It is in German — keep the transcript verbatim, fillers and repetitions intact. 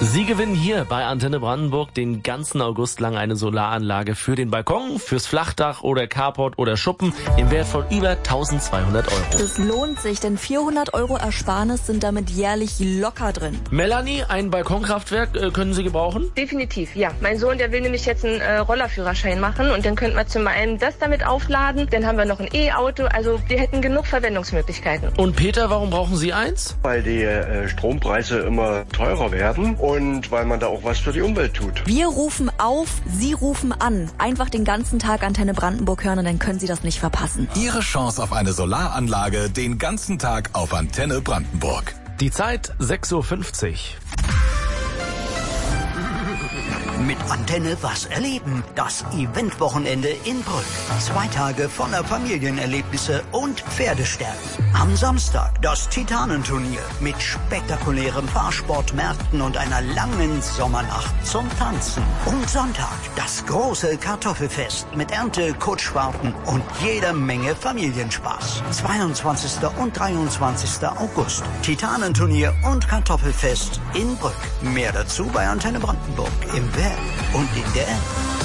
Sie gewinnen hier bei Antenne Brandenburg den ganzen August lang eine Solaranlage für den Balkon, fürs Flachdach oder Carport oder Schuppen im Wert von über eintausendzweihundert Euro. Das lohnt sich, denn vierhundert Euro Ersparnis sind damit jährlich locker drin. Melanie, ein Balkonkraftwerk äh, können Sie gebrauchen? Definitiv, ja. Mein Sohn, der will nämlich jetzt einen äh, Rollerführerschein machen und dann könnten wir zum einen das damit aufladen, dann haben wir noch ein E-Auto, also wir hätten genug Verwendungsmöglichkeiten. Und Peter, warum brauchen Sie eins? Weil die äh, Strompreise immer teurer werden und weil man da auch was für die Umwelt tut. Wir rufen auf, Sie rufen an. Einfach den ganzen Tag Antenne Brandenburg hören und dann können Sie das nicht verpassen. Ihre Chance auf eine Solaranlage den ganzen Tag auf Antenne Brandenburg. Die Zeit sechs Uhr fünfzig. Mit Antenne was erleben. Das Eventwochenende in Brück. Zwei Tage voller Familienerlebnisse und Pferdestärken. Am Samstag das Titanenturnier mit spektakulären Fahrsportmärkten und einer langen Sommernacht zum Tanzen. Und Sonntag das große Kartoffelfest mit Ernte, Kutschfahrten und jeder Menge Familienspaß. zweiundzwanzigsten und dreiundzwanzigsten August. Titanenturnier und Kartoffelfest in Brück. Mehr dazu bei Antenne Brandenburg im Web und in der App.